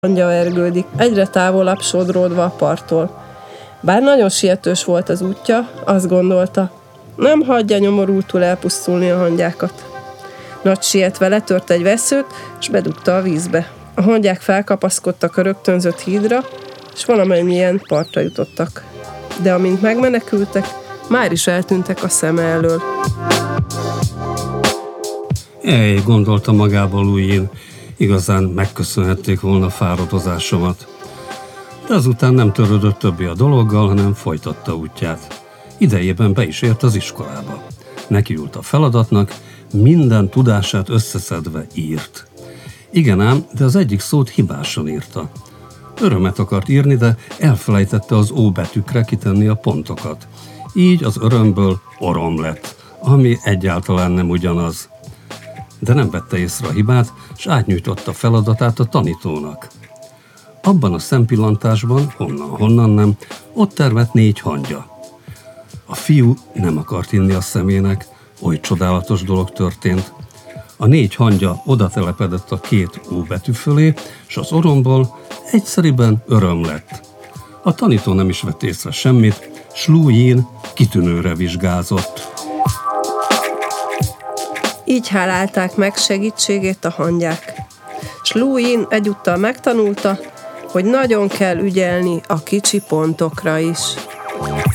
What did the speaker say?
hangya ergődik, egyre távolabb sodródva a parttól. Bár nagyon sietős volt az útja, azt gondolta, nem hagyja nyomorultul elpusztulni a hangyákat. Nagy sietve letört egy vesszőt, és bedugta a vízbe. A hangyák felkapaszkodtak a rögtönzött hídra, és valamennyien partra jutottak. De amint megmenekültek, már is eltűntek a szeme elől. Gondolta magában Louis, igazán megköszönhették volna fáradozásomat. De azután nem törődött többé a dologgal, hanem folytatta útját. Idejében be is ért az iskolába. Nekiült a feladatnak, minden tudását összeszedve írt. Igen ám, de az egyik szót hibásan írta. Örömet akart írni, de elfelejtette az ó betűkre kitenni a pontokat. Így az örömből orom lett, ami egyáltalán nem ugyanaz. De nem vette észre a hibát, s átnyújtotta feladatát a tanítónak. Abban a szempillantásban, honnan nem, ott termett 4 hangya. A fiú nem akart inni a szemének, oly csodálatos dolog történt. A 4 hangya oda telepedett a 2 ó betű fölé, s az oromból egyszeriben öröm lett. A tanító nem is vett észre semmit, s Louis kitűnőre vizsgázott. Így hálálták meg segítségét a hangyák. S Louis egyúttal megtanulta, hogy nagyon kell ügyelni a kicsi pontokra is.